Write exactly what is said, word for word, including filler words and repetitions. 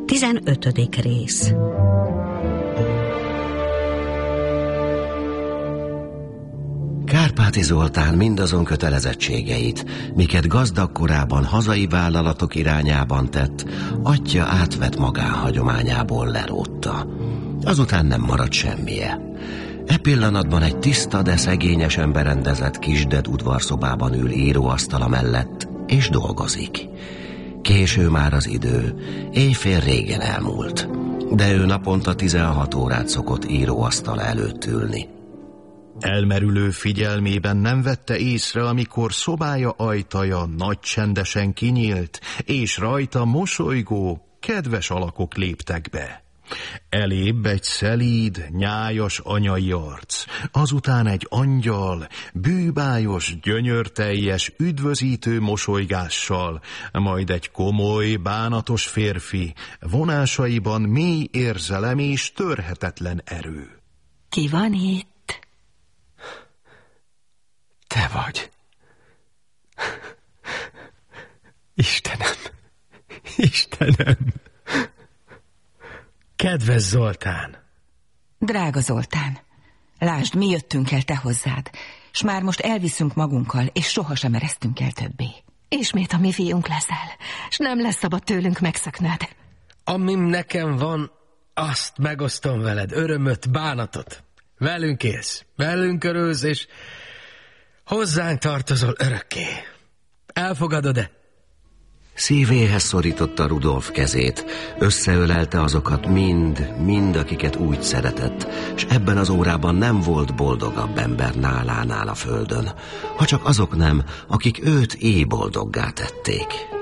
Tizenötödik rész. Kárpáti Zoltán mindazon kötelezettségeit, miket gazdag korában hazai vállalatok irányában tett, atyja átvett magánhagyományából lerótta. Azután nem maradt semmije. E pillanatban egy tiszta, de szegényesen berendezett kisded udvarszobában ül íróasztala mellett, és dolgozik. Késő már az idő, éjfél régen elmúlt, de ő naponta tizenhat órát szokott íróasztala előtt ülni. Elmerülő figyelmében nem vette észre, amikor szobája ajtaja nagy csendesen kinyílt, és rajta mosolygó, kedves alakok léptek be. Elébb egy szelíd, nyájas anyai arc, azután egy angyal, bűbájos, gyönyörteljes, üdvözítő mosolygással, majd egy komoly, bánatos férfi, vonásaiban mély érzelem és törhetetlen erő. Ki van itt? Te vagy. Istenem, Istenem. Kedves Zoltán! Drága Zoltán, lásd, mi jöttünk el te hozzád, s már most elviszünk magunkkal, és sohasem eresztünk el többé. Ismét a mi fiunk leszel, s nem lesz szabad tőlünk megszöknöd. Amim nekem van, azt megosztom veled, örömöt, bánatot. Velünk élsz, velünk örülsz, és hozzánk tartozol örökké. Elfogadod-e? Szívéhez szorította Rudolf kezét, összeölelte azokat mind, mind, akiket úgy szeretett, s ebben az órában nem volt boldogabb ember nálánál a földön, ha csak azok nem, akik őt éj boldoggá tették.